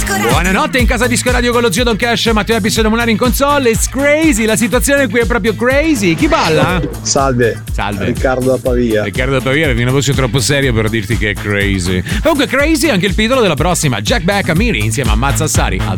Buonanotte in casa Disco Radio con lo zio Don Cash, Matteo Episodio Munari in console. It's crazy, la situazione qui è proprio crazy. Chi balla? Salve. Riccardo da Pavia. Riccardo da Pavia, avevi una voce troppo seria per dirti che è crazy. Comunque crazy è anche il titolo della prossima Jack Back a Miri insieme a Mazza Sari.